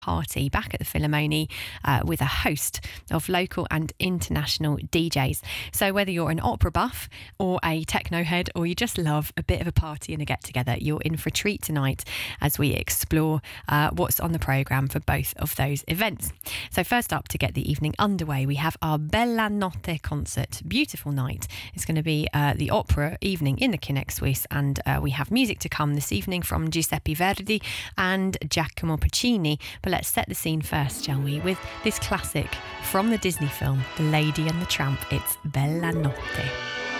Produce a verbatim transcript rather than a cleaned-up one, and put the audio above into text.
party back at the Philharmonie uh, with a host of local and international D Js. So whether you're an opera buff or a techno head, or you just love a bit of a party and a get together, you're in for a treat tonight as we explore uh, what's on the programme for both of those events. So first up, to get the evening underway, we have our Bella Notte concert. Beautiful night. It's going to be uh, the opera evening in the Kinect Suisse, and uh, we have music to come this evening from Giuseppe Verdi and Giacomo Puccini. But let's set the scene first, shall we, with this classic from the Disney film The Lady and the Tramp. It's Bella Notte.